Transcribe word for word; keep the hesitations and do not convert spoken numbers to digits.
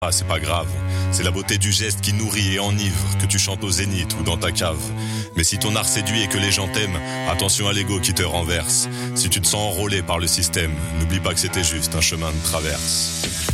Ah, c'est pas grave, c'est la beauté du geste qui nourrit et enivre, que tu chantes au zénith ou dans ta cave. Mais si ton art séduit et que les gens t'aiment, attention à l'ego qui te renverse. Si tu te sens enrôlé par le système, n'oublie pas que c'était juste un chemin de traverse.